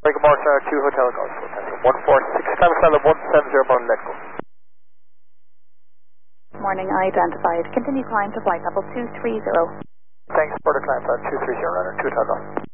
Good morning, 2 Hotel Golf, 146, California 170 let go. Morning, identified. Continue climb to flight level 230. Thanks for the climb, 230, runner 2 Hotel Golf.